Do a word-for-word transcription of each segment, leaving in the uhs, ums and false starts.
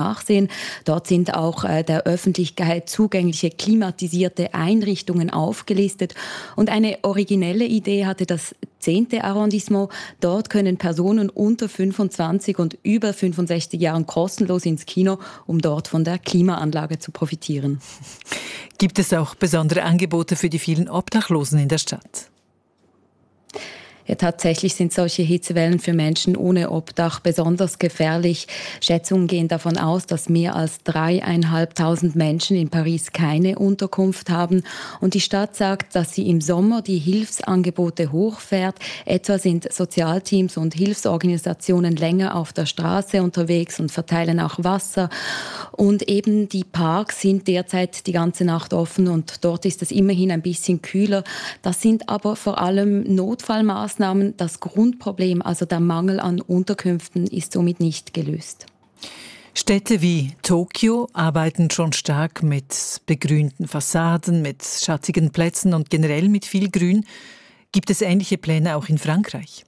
nachsehen. Dort sind auch äh, der Öffentlichkeit zugängliche klimatisierte Einrichtungen aufgelistet. Und eine originelle Idee hatte das zehnte Arrondissement. Dort können Personen unter fünfundzwanzig und über fünfundsechzig Jahren kostenlos ins Kino, um dort von der Klimaanlage zu profitieren. Gibt es auch besondere Angebote für die vielen Obdachlosen in der Stadt? Ja, tatsächlich sind solche Hitzewellen für Menschen ohne Obdach besonders gefährlich. Schätzungen gehen davon aus, dass mehr als dreieinhalbtausend Menschen in Paris keine Unterkunft haben. Und die Stadt sagt, dass sie im Sommer die Hilfsangebote hochfährt. Etwa sind Sozialteams und Hilfsorganisationen länger auf der Straße unterwegs und verteilen auch Wasser. Und eben die Parks sind derzeit die ganze Nacht offen und dort ist es immerhin ein bisschen kühler. Das sind aber vor allem Notfallmaßnahmen. Das Grundproblem, also der Mangel an Unterkünften, ist somit nicht gelöst. Städte wie Tokio arbeiten schon stark mit begrünten Fassaden, mit schattigen Plätzen und generell mit viel Grün. Gibt es ähnliche Pläne auch in Frankreich?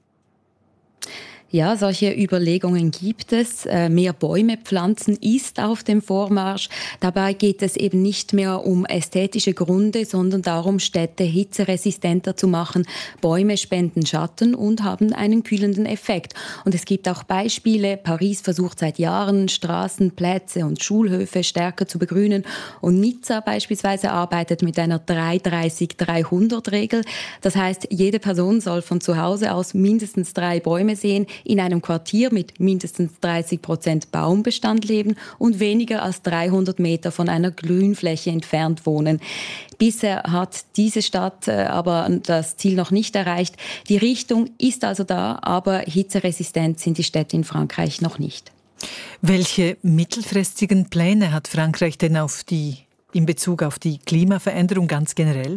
Ja, solche Überlegungen gibt es. Mehr Bäume pflanzen ist auf dem Vormarsch. Dabei geht es eben nicht mehr um ästhetische Gründe, sondern darum, Städte hitzeresistenter zu machen. Bäume spenden Schatten und haben einen kühlenden Effekt. Und es gibt auch Beispiele. Paris versucht seit Jahren, Straßen, Plätze und Schulhöfe stärker zu begrünen. Und Nizza beispielsweise arbeitet mit einer drei dreißig dreihundert Regel. Das heißt, jede Person soll von zu Hause aus mindestens drei Bäume sehen, in einem Quartier mit mindestens dreißig Prozent Baumbestand leben und weniger als dreihundert Meter von einer Grünfläche entfernt wohnen. Bisher hat diese Stadt äh, aber das Ziel noch nicht erreicht. Die Richtung ist also da, aber hitzeresistent sind die Städte in Frankreich noch nicht. Welche mittelfristigen Pläne hat Frankreich denn auf die, in Bezug auf die Klimaveränderung ganz generell?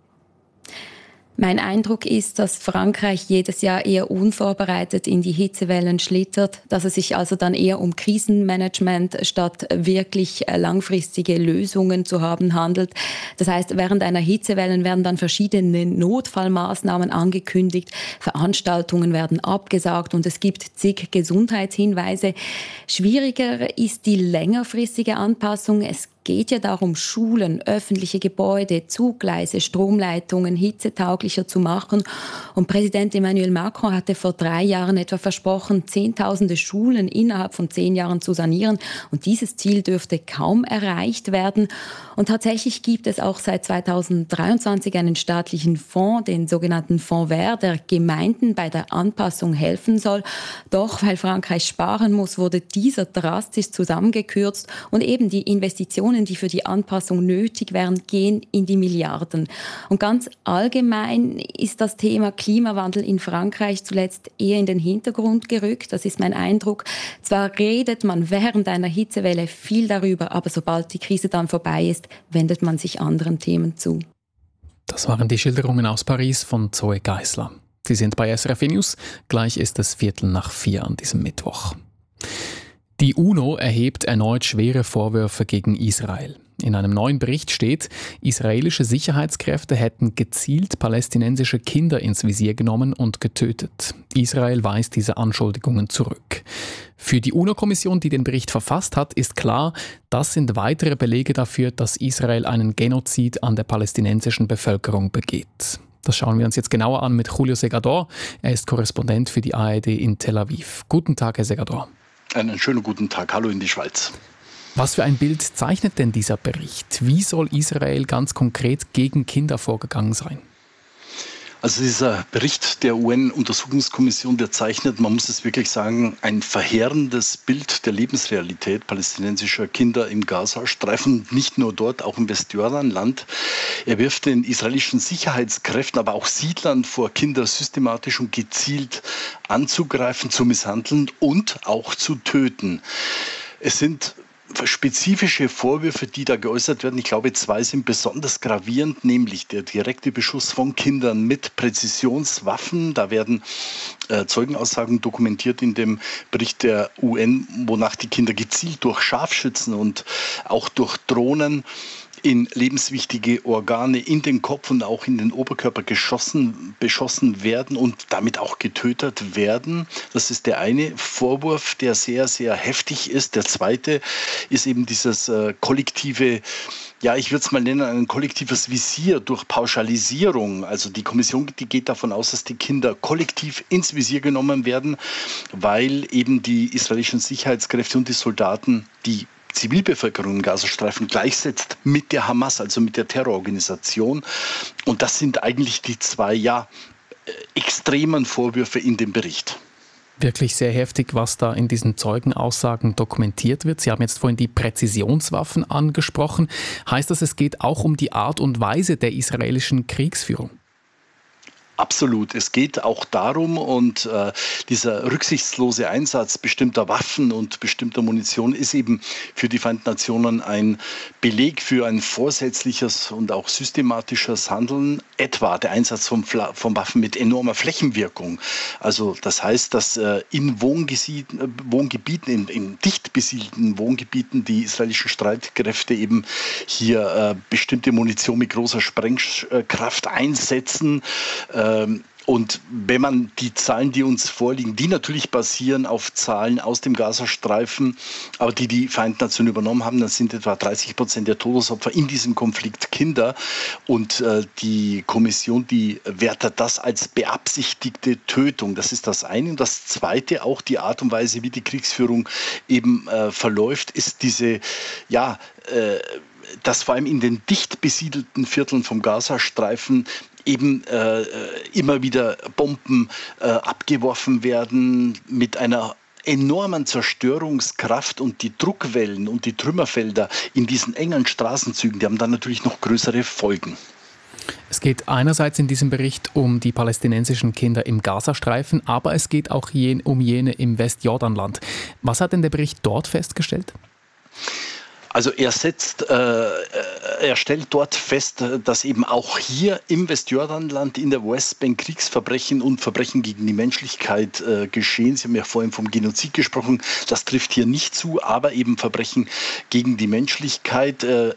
Mein Eindruck ist, dass Frankreich jedes Jahr eher unvorbereitet in die Hitzewellen schlittert, dass es sich also dann eher um Krisenmanagement statt wirklich langfristige Lösungen zu haben handelt. Das heißt, während einer Hitzewelle werden dann verschiedene Notfallmaßnahmen angekündigt, Veranstaltungen werden abgesagt und es gibt zig Gesundheitshinweise. Schwieriger ist die längerfristige Anpassung. Es geht ja darum, Schulen, öffentliche Gebäude, Zuggleise, Stromleitungen hitzetauglicher zu machen. Und Präsident Emmanuel Macron hatte vor drei Jahren etwa versprochen, zehntausende Schulen innerhalb von zehn Jahren zu sanieren. Und dieses Ziel dürfte kaum erreicht werden. Und tatsächlich gibt es auch seit zweitausenddreiundzwanzig einen staatlichen Fonds, den sogenannten Fonds Vert, der Gemeinden bei der Anpassung helfen soll. Doch weil Frankreich sparen muss, wurde dieser drastisch zusammengekürzt und eben die Investitionen, die für die Anpassung nötig wären, gehen in die Milliarden. Und ganz allgemein ist das Thema Klimawandel in Frankreich zuletzt eher in den Hintergrund gerückt. Das ist mein Eindruck. Zwar redet man während einer Hitzewelle viel darüber, aber sobald die Krise dann vorbei ist, wendet man sich anderen Themen zu. Das waren die Schilderungen aus Paris von Zoe Geisler. Sie sind bei S R F News. Gleich ist es Viertel nach vier an diesem Mittwoch. Die UNO erhebt erneut schwere Vorwürfe gegen Israel. In einem neuen Bericht steht, israelische Sicherheitskräfte hätten gezielt palästinensische Kinder ins Visier genommen und getötet. Israel weist diese Anschuldigungen zurück. Für die UNO-Kommission, die den Bericht verfasst hat, ist klar, das sind weitere Belege dafür, dass Israel einen Genozid an der palästinensischen Bevölkerung begeht. Das schauen wir uns jetzt genauer an mit Julio Segador. Er ist Korrespondent für die A R D in Tel Aviv. Guten Tag, Herr Segador. Einen schönen guten Tag. Hallo in die Schweiz. Was für ein Bild zeichnet denn dieser Bericht? Wie soll Israel ganz konkret gegen Kinder vorgegangen sein? Also dieser Bericht der U N-Untersuchungskommission, der zeichnet, man muss es wirklich sagen, ein verheerendes Bild der Lebensrealität palästinensischer Kinder im Gazastreifen, nicht nur dort, auch im Westjordanland. Er wirft den israelischen Sicherheitskräften, aber auch Siedlern vor, Kinder systematisch und gezielt anzugreifen, zu misshandeln und auch zu töten. Es sind spezifische Vorwürfe, die da geäußert werden. Ich glaube, zwei sind besonders gravierend, nämlich der direkte Beschuss von Kindern mit Präzisionswaffen. Da werden äh, Zeugenaussagen dokumentiert in dem Bericht der U N, wonach die Kinder gezielt durch Scharfschützen und auch durch Drohnen in lebenswichtige Organe, in den Kopf und auch in den Oberkörper geschossen, beschossen werden und damit auch getötet werden. Das ist der eine Vorwurf, der sehr, sehr heftig ist. Der zweite ist eben dieses äh, kollektive, ja, ich würde es mal nennen, ein kollektives Visier durch Pauschalisierung. Also die Kommission, die geht davon aus, dass die Kinder kollektiv ins Visier genommen werden, weil eben die israelischen Sicherheitskräfte und die Soldaten die Zivilbevölkerung im Gazastreifen gleichsetzt mit der Hamas, also mit der Terrororganisation. Und das sind eigentlich die zwei ja, extremen Vorwürfe in dem Bericht. Wirklich sehr heftig, was da in diesen Zeugenaussagen dokumentiert wird. Sie haben jetzt vorhin die Präzisionswaffen angesprochen. Heißt das, es geht auch um die Art und Weise der israelischen Kriegsführung? Absolut. Es geht auch darum, und äh, dieser rücksichtslose Einsatz bestimmter Waffen und bestimmter Munition ist eben für die Vereinten Nationen ein Beleg für ein vorsätzliches und auch systematisches Handeln, etwa der Einsatz von, Fla- von Waffen mit enormer Flächenwirkung. Also das heißt, dass äh, in Wohngebieten, äh, Wohngebieten in, in dicht besiedelten Wohngebieten die israelischen Streitkräfte eben hier äh, bestimmte Munition mit großer Sprengkraft einsetzen. Äh, Und wenn man die Zahlen, die uns vorliegen, die natürlich basieren auf Zahlen aus dem Gazastreifen, aber die die Vereinten Nationen übernommen haben, dann sind etwa dreißig Prozent der Todesopfer in diesem Konflikt Kinder. Und äh, die Kommission, die wertet das als beabsichtigte Tötung. Das ist das eine. Und das zweite, auch die Art und Weise, wie die Kriegsführung eben äh, verläuft, ist diese, ja, äh, dass vor allem in den dicht besiedelten Vierteln vom Gazastreifen eben äh, immer wieder Bomben äh, abgeworfen werden mit einer enormen Zerstörungskraft, und die Druckwellen und die Trümmerfelder in diesen engen Straßenzügen, die haben dann natürlich noch größere Folgen. Es geht einerseits in diesem Bericht um die palästinensischen Kinder im Gazastreifen, aber es geht auch jen, um jene im Westjordanland. Was hat denn der Bericht dort festgestellt? Also er setzt, äh, er stellt dort fest, dass eben auch hier im Westjordanland in der Westbank Kriegsverbrechen und Verbrechen gegen die Menschlichkeit äh, geschehen. Sie haben ja vorhin vom Genozid gesprochen. Das trifft hier nicht zu, aber eben Verbrechen gegen die Menschlichkeit. Äh,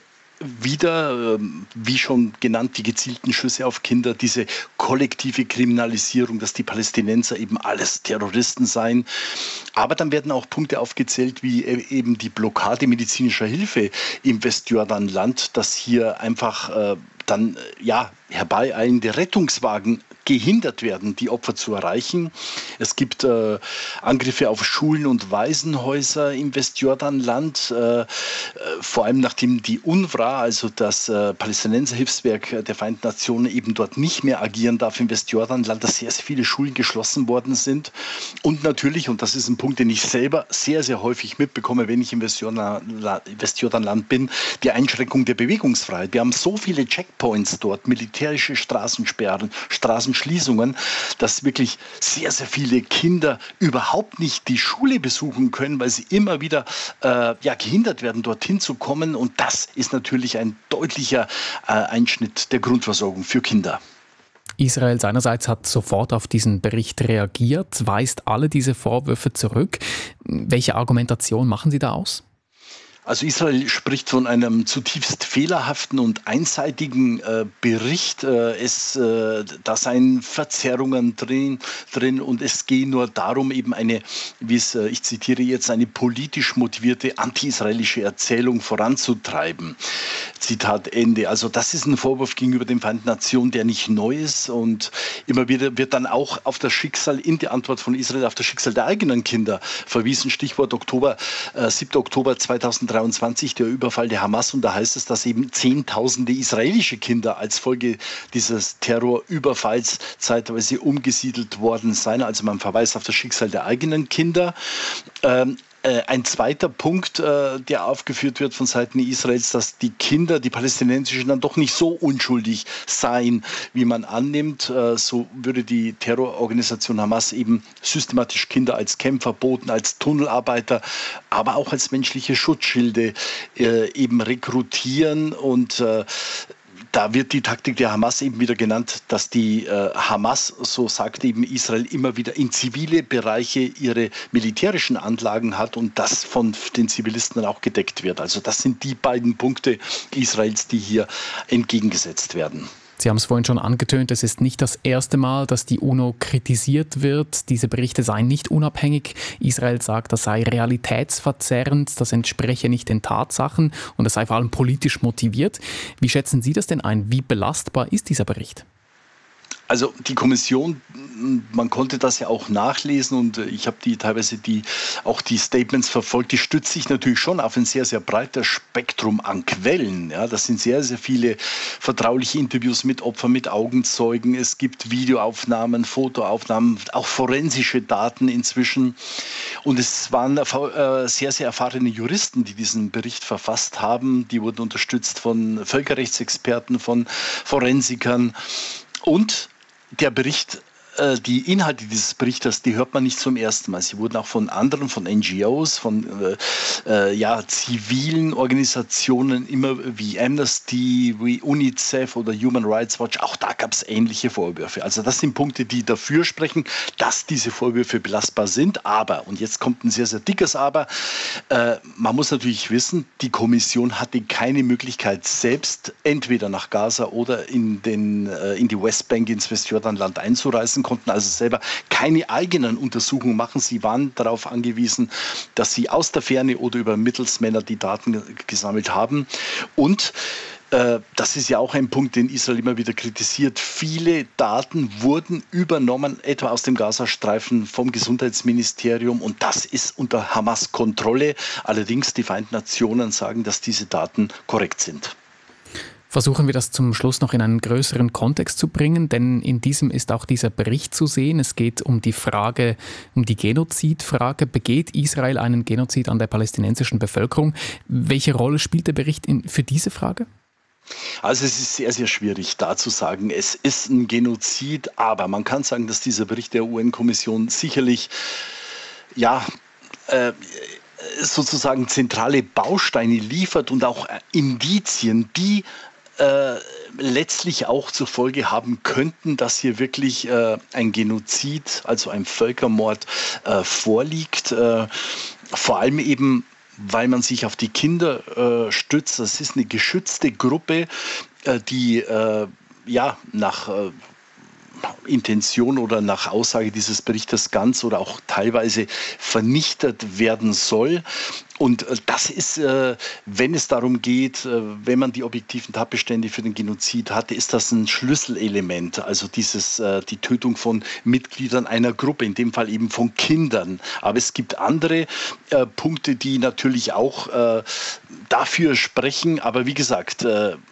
Wieder, wie schon genannt, die gezielten Schüsse auf Kinder, diese kollektive Kriminalisierung, dass die Palästinenser eben alles Terroristen seien. Aber dann werden auch Punkte aufgezählt, wie eben die Blockade medizinischer Hilfe im Westjordanland, dass hier einfach äh, dann ja, herbeieilende Rettungswagen gehindert werden, die Opfer zu erreichen. Es gibt äh, Angriffe auf Schulen und Waisenhäuser im Westjordanland, äh, äh, vor allem nachdem die UNRWA, also das äh, Palästinenserhilfswerk der Vereinten Nationen, eben dort nicht mehr agieren darf im Westjordanland, dass sehr, sehr viele Schulen geschlossen worden sind. Und natürlich, und das ist ein Punkt, den ich selber sehr, sehr häufig mitbekomme, wenn ich im Westjordanland, Westjordanland bin, die Einschränkung der Bewegungsfreiheit. Wir haben so viele Checkpoints dort, militärische Straßensperren, Straßenschließungen, dass wirklich sehr, sehr viele Kinder überhaupt nicht die Schule besuchen können, weil sie immer wieder äh, ja, gehindert werden, dorthin zu kommen. Und das ist natürlich ein deutlicher äh, Einschnitt der Grundversorgung für Kinder. Israel seinerseits hat sofort auf diesen Bericht reagiert, weist alle diese Vorwürfe zurück. Welche Argumentation machen Sie da aus? Also Israel spricht von einem zutiefst fehlerhaften und einseitigen äh, Bericht. Äh, es, äh, da seien Verzerrungen drin, drin und es gehe nur darum, eben eine, wie es, äh, ich zitiere jetzt, eine politisch motivierte anti-israelische Erzählung voranzutreiben. Zitat Ende. Also das ist ein Vorwurf gegenüber den Vereinten Nationen, der nicht neu ist, und immer wieder wird dann auch auf das Schicksal, in der Antwort von Israel, auf das Schicksal der eigenen Kinder verwiesen. Stichwort Oktober, äh, siebter Oktober zweitausenddreiundzwanzig, der Überfall der Hamas, und da heißt es, dass eben Zehntausende israelische Kinder als Folge dieses Terrorüberfalls zeitweise umgesiedelt worden seien. Also man verweist auf das Schicksal der eigenen Kinder. Ähm, Ein zweiter Punkt, der aufgeführt wird von Seiten Israels, dass die Kinder, die palästinensischen, dann doch nicht so unschuldig seien, wie man annimmt. So würde die Terrororganisation Hamas eben systematisch Kinder als Kämpfer, Boten, als Tunnelarbeiter, aber auch als menschliche Schutzschilde eben rekrutieren und da wird die Taktik der Hamas eben wieder genannt, dass die äh, Hamas, so sagt eben Israel, immer wieder in zivile Bereiche ihre militärischen Anlagen hat und das von den Zivilisten dann auch gedeckt wird. Also das sind die beiden Punkte Israels, die hier entgegengesetzt werden. Sie haben es vorhin schon angetönt, es ist nicht das erste Mal, dass die UNO kritisiert wird. Diese Berichte seien nicht unabhängig. Israel sagt, das sei realitätsverzerrend, das entspreche nicht den Tatsachen und es sei vor allem politisch motiviert. Wie schätzen Sie das denn ein? Wie belastbar ist dieser Bericht? Also die Kommission, man konnte das ja auch nachlesen und ich habe die teilweise die, auch die Statements verfolgt, die stützt sich natürlich schon auf ein sehr, sehr breites Spektrum an Quellen. Ja, das sind sehr, sehr viele vertrauliche Interviews mit Opfern, mit Augenzeugen. Es gibt Videoaufnahmen, Fotoaufnahmen, auch forensische Daten inzwischen. Und es waren äh, sehr, sehr erfahrene Juristen, die diesen Bericht verfasst haben. Die wurden unterstützt von Völkerrechtsexperten, von Forensikern. Und der Bericht, äh, die Inhalte dieses Berichtes, die hört man nicht zum ersten Mal. Sie wurden auch von anderen, von N G Os, von äh, äh, ja, zivilen Organisationen, immer wie Amnesty, wie UNICEF oder Human Rights Watch, auch da gab es ähnliche Vorwürfe. Also das sind Punkte, die dafür sprechen, dass diese Vorwürfe belastbar sind. Aber, und jetzt kommt ein sehr, sehr dickes Aber, äh, man muss natürlich wissen, die Kommission hatte keine Möglichkeit, selbst entweder nach Gaza oder in, den, äh, in die Westbank, ins Westjordanland einzureisen, konnten also selber keine eigenen Untersuchungen machen. Sie waren darauf angewiesen, dass sie aus der Ferne oder über Mittelsmänner die Daten gesammelt haben. Und äh, das ist ja auch ein Punkt, den Israel immer wieder kritisiert. Viele Daten wurden übernommen, etwa aus dem Gazastreifen vom Gesundheitsministerium. Und das ist unter Hamas Kontrolle. Allerdings die Vereinten Nationen sagen, dass diese Daten korrekt sind. Versuchen wir das zum Schluss noch in einen größeren Kontext zu bringen, denn in diesem ist auch dieser Bericht zu sehen. Es geht um die Frage, um die Genozidfrage. Begeht Israel einen Genozid an der palästinensischen Bevölkerung? Welche Rolle spielt der Bericht in, für diese Frage? Also es ist sehr, sehr schwierig da zu sagen, es ist ein Genozid, aber man kann sagen, dass dieser Bericht der U N-Kommission sicherlich, ja, äh, sozusagen zentrale Bausteine liefert und auch Indizien, die äh, letztlich auch zur Folge haben könnten, dass hier wirklich äh, ein Genozid, also ein Völkermord äh, vorliegt. Äh, vor allem eben, weil man sich auf die Kinder äh, stützt. Das ist eine geschützte Gruppe, äh, die äh, ja nach äh, Intention oder nach Aussage dieses Berichtes ganz oder auch teilweise vernichtet werden soll. Und das ist, wenn es darum geht, wenn man die objektiven Tatbestände für den Genozid hatte, ist das ein Schlüsselelement. Also dieses, die Tötung von Mitgliedern einer Gruppe, in dem Fall eben von Kindern. Aber es gibt andere Punkte, die natürlich auch dafür sprechen. Aber wie gesagt,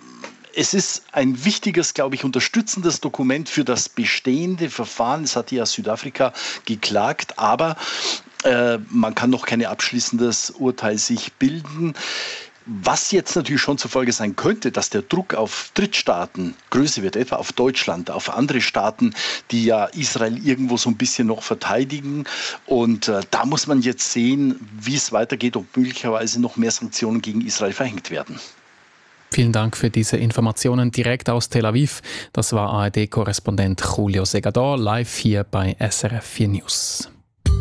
es ist ein wichtiges, glaube ich, unterstützendes Dokument für das bestehende Verfahren. Es hat ja Südafrika geklagt, aber äh, man kann noch kein abschließendes Urteil sich bilden. Was jetzt natürlich schon zur Folge sein könnte, dass der Druck auf Drittstaaten größer wird, etwa auf Deutschland, auf andere Staaten, die ja Israel irgendwo so ein bisschen noch verteidigen. Und äh, da muss man jetzt sehen, wie es weitergeht, ob möglicherweise noch mehr Sanktionen gegen Israel verhängt werden. Vielen Dank für diese Informationen direkt aus Tel Aviv. Das war A R D-Korrespondent Julio Segador, live hier bei S R F vier News.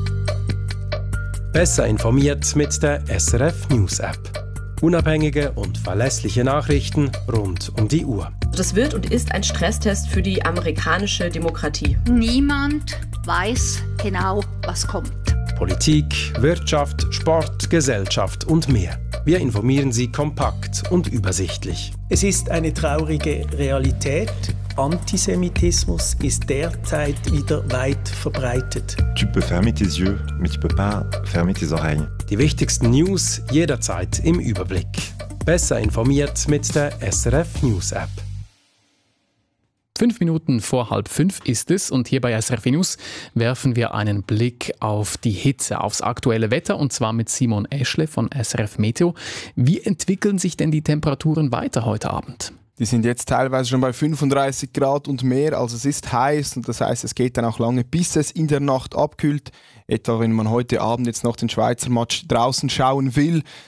Besser informiert mit der S R F News App. Unabhängige und verlässliche Nachrichten rund um die Uhr. Das wird und ist ein Stresstest für die amerikanische Demokratie. Niemand weiß genau, was kommt. Politik, Wirtschaft, Sport, Gesellschaft und mehr. Wir informieren Sie kompakt und übersichtlich. Es ist eine traurige Realität. Antisemitismus ist derzeit wieder weit verbreitet. Tu peux fermer tes yeux, mais tu peux pas fermer tes oreilles. Die wichtigsten News jederzeit im Überblick. Besser informiert mit der S R F News App. Fünf Minuten vor halb fünf ist es und hier bei S R F News werfen wir einen Blick auf die Hitze, aufs aktuelle Wetter und zwar mit Simon Eschle von S R F Meteo. Wie entwickeln sich denn die Temperaturen weiter heute Abend? Die sind jetzt teilweise schon bei fünfunddreißig Grad und mehr, also es ist heiß und das heißt, es geht dann auch lange, bis es in der Nacht abkühlt. Etwa wenn man heute Abend jetzt noch den Schweizer Match draußen schauen will,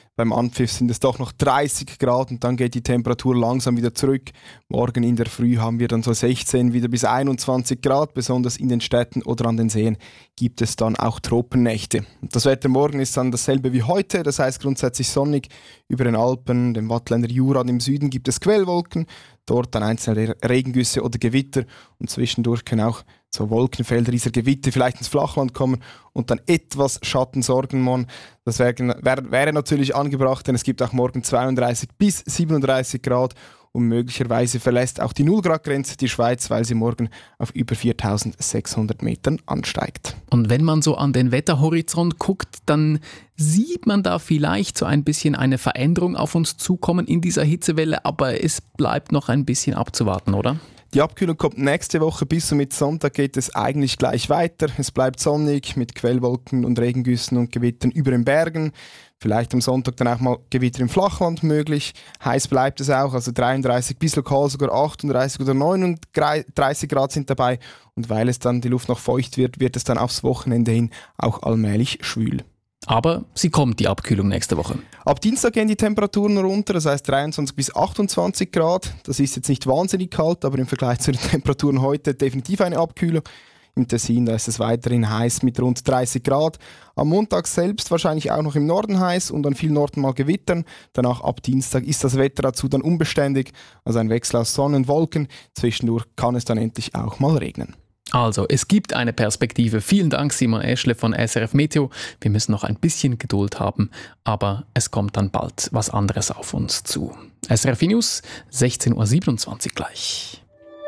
Beim Anpfiff sind es doch noch dreißig Grad und dann geht die Temperatur langsam wieder zurück. Morgen in der Früh haben wir dann so sechzehn wieder bis einundzwanzig Grad. Besonders in den Städten oder an den Seen gibt es dann auch Tropennächte. Und das Wetter morgen ist dann dasselbe wie heute, das heißt grundsätzlich sonnig. Über den Alpen, dem Wattländer Jura und im Süden gibt es Quellwolken. Dort dann einzelne Regengüsse oder Gewitter und zwischendurch können auch so Wolkenfelder dieser Gewitter vielleicht ins Flachland kommen und dann etwas Schatten sorgen morgen. Das wäre, wäre, wäre natürlich angebracht, denn es gibt auch morgen zweiunddreißig bis siebenunddreißig Grad und möglicherweise verlässt auch die null Grad Grenze die Schweiz, weil sie morgen auf über viertausendsechshundert Metern ansteigt. Und wenn man so an den Wetterhorizont guckt, dann sieht man da vielleicht so ein bisschen eine Veränderung auf uns zukommen in dieser Hitzewelle, aber es bleibt noch ein bisschen abzuwarten, oder? Die Abkühlung kommt nächste Woche, bis zum Sonntag geht es eigentlich gleich weiter. Es bleibt sonnig mit Quellwolken und Regengüssen und Gewittern über den Bergen. Vielleicht am Sonntag dann auch mal Gewitter im Flachland möglich. Heiß bleibt es auch, also dreiunddreißig bis lokal sogar achtunddreißig oder neununddreißig Grad sind dabei. Und weil es dann die Luft noch feucht wird, wird es dann aufs Wochenende hin auch allmählich schwül. Aber sie kommt, die Abkühlung nächste Woche. Ab Dienstag gehen die Temperaturen runter, das heißt dreiundzwanzig bis achtundzwanzig Grad. Das ist jetzt nicht wahnsinnig kalt, aber im Vergleich zu den Temperaturen heute definitiv eine Abkühlung. Im Tessin, da ist es weiterhin heiß mit rund dreißig Grad. Am Montag selbst wahrscheinlich auch noch im Norden heiß und an vielen Orten mal Gewittern. Danach ab Dienstag ist das Wetter dazu dann unbeständig, also ein Wechsel aus Sonne und Wolken. Zwischendurch kann es dann endlich auch mal regnen. Also, es gibt eine Perspektive. Vielen Dank, Simon Eschle von S R F Meteo. Wir müssen noch ein bisschen Geduld haben, aber es kommt dann bald was anderes auf uns zu. S R F News, sechzehn Uhr siebenundzwanzig gleich.